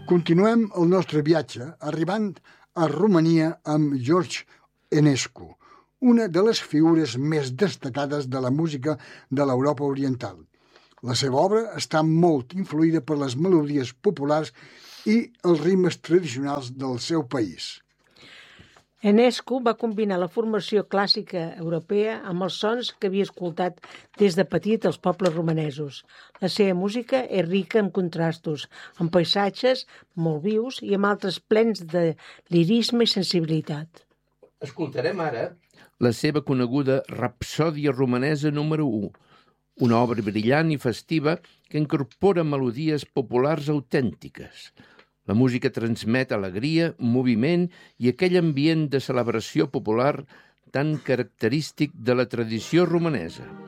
Continuem el nostre viatge arribant a Romania amb George Enescu, una de les figures més destacades de la música de l'Europa Oriental. La seva obra està molt influïda per les melodies populars i els ritmes tradicionals del seu país. Enescu va combinar la formació clàssica europea amb els sons que havia escoltat des de petit als pobles romanesos. La seva música és rica en contrastos, amb paisatges molt vius i amb altres plens de lirisme i sensibilitat. Escoltarem ara la seva coneguda Rapsòdia romanesa número 1, una obra brillant i festiva que incorpora melodies populars autèntiques. La música transmet alegria, moviment i aquell ambient de celebració popular tan característic de la tradició romanesa.